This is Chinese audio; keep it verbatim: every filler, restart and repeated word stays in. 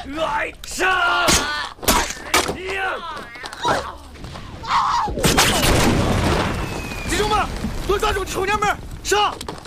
来杀！弟兄们，都抓住臭娘们儿，杀！